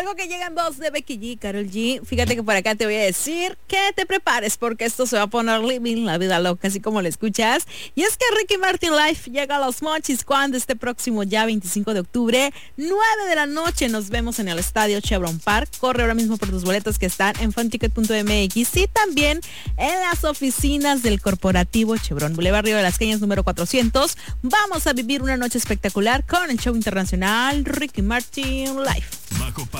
Algo que llega en voz de Becky G, Karol G. Fíjate que por acá te voy a decir que te prepares porque esto se va a poner living la vida loca, así como lo escuchas. Y es que Ricky Martin Live llega a Los Mochis cuando este próximo ya 25 de octubre, 9 de la noche, nos vemos en el estadio Chevron Park. Corre ahora mismo por tus boletos que están en funticket.mx y también en las oficinas del corporativo Chevron Boulevard Río de las Cañas número 400. Vamos a vivir una noche espectacular con el show internacional Ricky Martin Live.